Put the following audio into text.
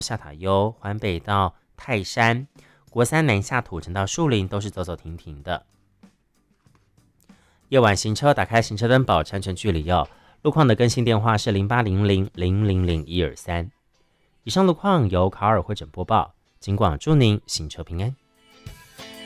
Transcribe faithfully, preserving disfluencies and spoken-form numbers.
下塔悠、环北到泰山、国三南下土城到树林都是走走停停的。夜晚行车，打开行车灯保持安全距离哦。路况的更新电话是零八零零零零零一二三。以上路况由卡尔会诊播报，尽管祝您行车平安。